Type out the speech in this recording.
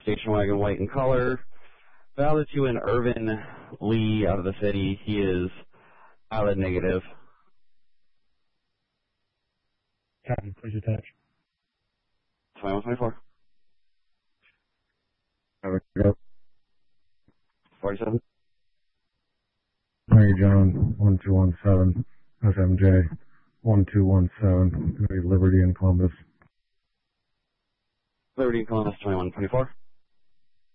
Station wagon white in color. Valid to an Irvin Lee out of the city. He is valid negative. Copy, please attach. 2124. Over to go. 47. Hey, John, 1217, SMJ, 1217, Liberty in Columbus. Liberty in Columbus, 2124.